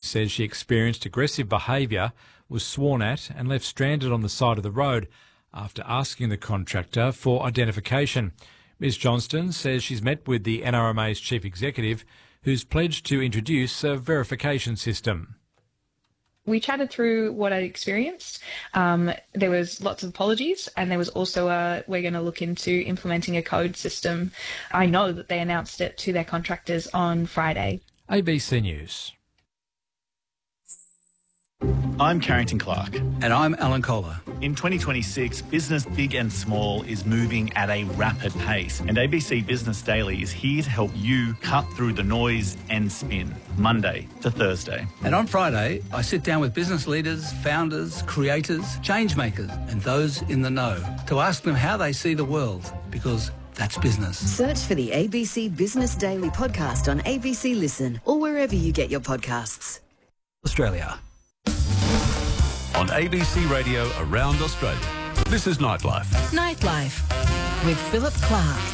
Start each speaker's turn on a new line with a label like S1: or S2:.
S1: says she experienced aggressive behaviour, was sworn at and left stranded on the side of the road after asking the contractor for identification. Ms Johnston says she's met with the NRMA's chief executive, who's pledged to introduce a verification system.
S2: We chatted through what I experienced. There was lots of apologies, and there was also we're going to look into implementing a code system. I know that they announced it to their contractors on Friday.
S1: ABC News.
S3: I'm Carrington Clark.
S4: And I'm Alan Kohler.
S3: In 2026, business big and small is moving at a rapid pace, and ABC Business Daily is here to help you cut through the noise and spin, Monday to Thursday.
S4: And on Friday, I sit down with business leaders, founders, creators, change makers, and those in the know to ask them how they see the world, because that's business.
S5: Search for the ABC Business Daily podcast on ABC Listen or wherever you get your podcasts.
S4: Australia.
S6: On ABC Radio around Australia, this is Nightlife.
S7: Nightlife with Philip Clark.